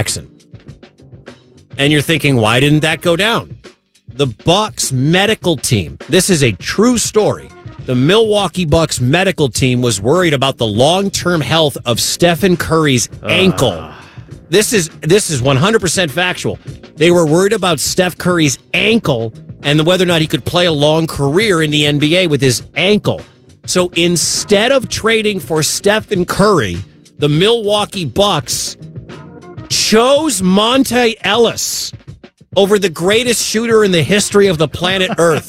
Jackson. And you're thinking, why didn't that go down? The Bucks medical team, this is a true story. The Milwaukee Bucks medical team was worried about the long-term health of Stephen Curry's ankle. This is 100% factual. They were worried about Steph Curry's ankle and whether or not he could play a long career in the NBA with his ankle. So instead of trading for Stephen Curry, the Milwaukee Bucks chose Monte Ellis over the greatest shooter in the history of the planet Earth.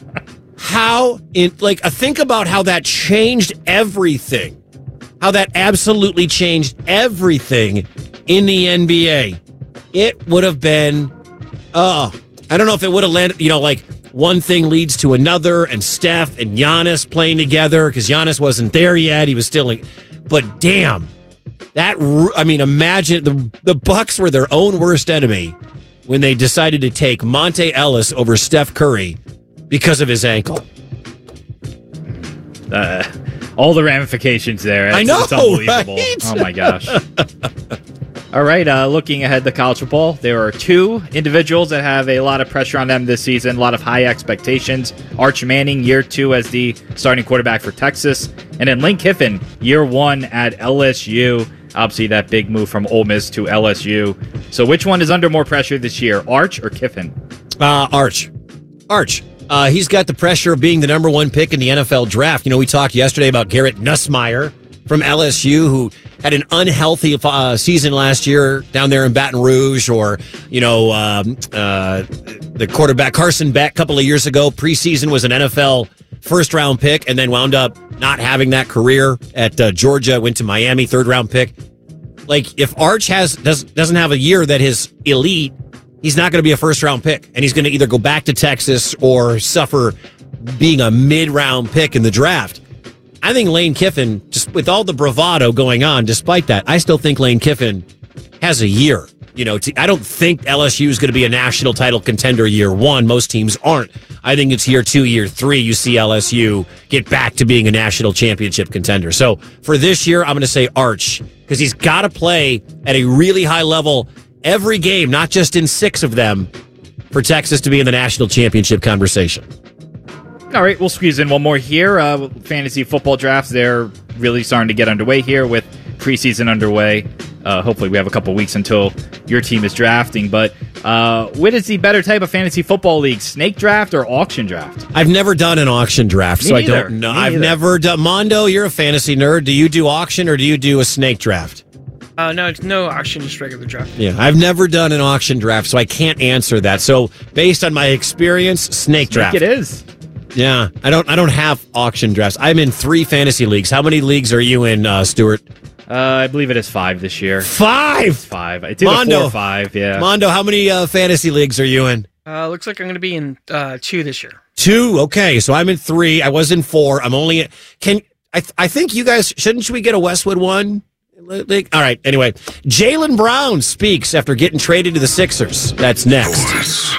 Think about how that changed everything. How that absolutely changed everything in the NBA. It would have been, I don't know if it would have landed, one thing leads to another, and Steph and Giannis playing together, because Giannis wasn't there yet. He was still but damn, imagine the Bucks were their own worst enemy when they decided to take Monte Ellis over Steph Curry because of his ankle. All the ramifications there. I know, it's unbelievable. Right? Oh, my gosh. All right, looking ahead to college football, there are two individuals that have a lot of pressure on them this season, a lot of high expectations. Arch Manning, year 2 as the starting quarterback for Texas, and then Lane Kiffin, year 1 at LSU. Obviously, that big move from Ole Miss to LSU. So which one is under more pressure this year, Arch or Kiffin? Arch. He's got the pressure of being the number 1 pick in the NFL draft. We talked yesterday about Garrett Nussmeier from LSU, who had an unhealthy season last year down there in Baton Rouge, or, the quarterback Carson Beck a couple of years ago. Preseason was an NFL first-round pick and then wound up not having that career at Georgia, went to Miami, third-round pick. If Arch doesn't have a year that is elite, he's not going to be a first-round pick, and he's going to either go back to Texas or suffer being a mid-round pick in the draft. I think Lane Kiffin, just with all the bravado going on, despite that, I still think Lane Kiffin has a year. I don't think LSU is going to be a national title contender year 1. Most teams aren't. I think it's year 2, year 3, you see LSU get back to being a national championship contender. So for this year, I'm going to say Arch, because he's got to play at a really high level every game, not just in 6 of them, for Texas to be in the national championship conversation. All right, we'll squeeze in one more here. Fantasy football drafts, they're really starting to get underway here with preseason underway. Hopefully we have a couple weeks until your team is drafting. But what is the better type of fantasy football league, snake draft or auction draft? I've never done an auction draft, so I don't know. I've never done. Mondo, you're a fantasy nerd. Do you do auction or do you do a snake draft? No, it's no auction, just regular draft. Yeah, I've never done an auction draft, so I can't answer that. So based on my experience, snake draft. It is. Yeah, I don't have auction drafts. I'm in 3 fantasy leagues. How many leagues are you in, Stuart? I believe it is 5 this year. 5? 5. It's either 4 or 5, yeah. Mondo, how many fantasy leagues are you in? Looks like I'm going to be in 2 this year. 2? Okay, so I'm in 3. I was in 4. I'm only... I think you guys... Shouldn't we get a Westwood one? All right, anyway. Jaylen Brown speaks after getting traded to the Sixers. That's next.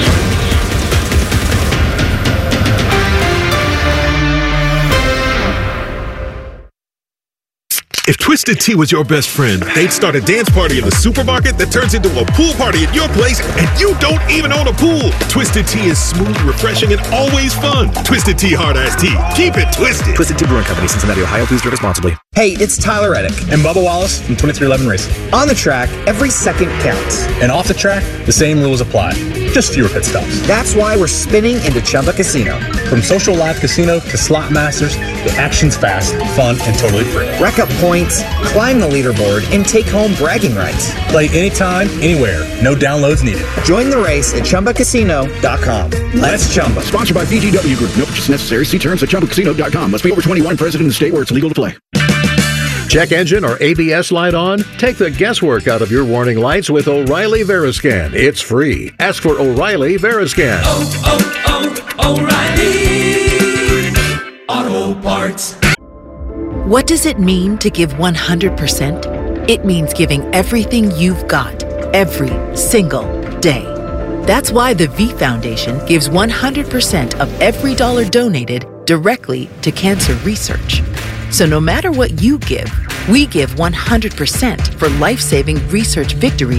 If Twisted Tea was your best friend, they'd start a dance party in the supermarket that turns into a pool party at your place, and you don't even own a pool. Twisted Tea is smooth, refreshing, and always fun. Twisted Tea Hard Iced Tea. Keep it twisted. Twisted Tea Brewing Company, Cincinnati, Ohio. Please drink responsibly. Hey, it's Tyler Reddick and Bubba Wallace from 2311 Racing. On the track, every second counts. And off the track, the same rules apply. Just fewer pit stops. That's why we're spinning into Chumba Casino. From social live casino to slot masters, the action's fast, fun, and totally free. Rack up points, climb the leaderboard, and take home bragging rights. Play anytime, anywhere. No downloads needed. Join the race at ChumbaCasino.com. Let's Chumba. Sponsored by VGW Group. No purchase necessary. See terms at ChumbaCasino.com. Must be over 21 and present in the state where it's legal to play. Check engine or ABS light on? Take the guesswork out of your warning lights with O'Reilly Veriscan. It's free. Ask for O'Reilly Veriscan. O'Reilly Auto Parts. What does it mean to give 100%? It means giving everything you've got, every single day. That's why the V Foundation gives 100% of every dollar donated directly to cancer research. So no matter what you give, we give 100% for life-saving research victories